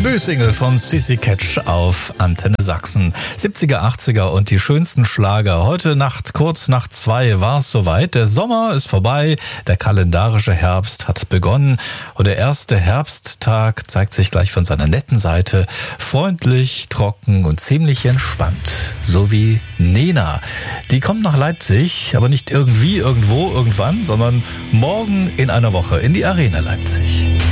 Debütsingle von Sissy Catch auf Antenne Sachsen. 70er, 80er und die schönsten Schlager. Heute Nacht, kurz nach 2 war es soweit. Der Sommer ist vorbei, der kalendarische Herbst hat begonnen und der erste Herbsttag zeigt sich gleich von seiner netten Seite. Freundlich, trocken und ziemlich entspannt. So wie Nena. Die kommt nach Leipzig, aber nicht irgendwie, irgendwo, irgendwann, sondern morgen in einer Woche in die Arena Leipzig.